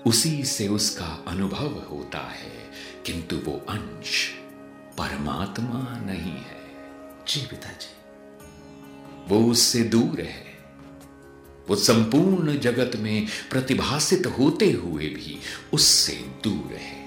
उसी से उसका अनुभव होता है, किंतु वो अंश परमात्मा नहीं है। जी पिताजी। वो उससे दूर है। वो संपूर्ण जगत में प्रतिभासित होते हुए भी उससे दूर है।